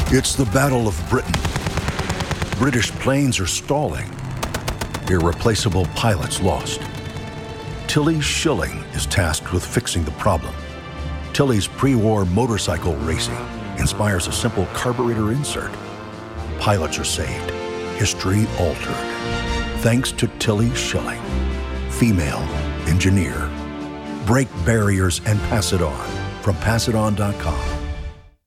It's the Battle of Britain. British planes are stalling. Irreplaceable pilots lost. Tilly Schilling is tasked with fixing the problem. Tilly's pre-war motorcycle racing inspires a simple carburetor insert. Pilots are saved. History altered. Thanks to Tilly Schilling. Female engineer. Break barriers and pass it on. From PassItOn.com.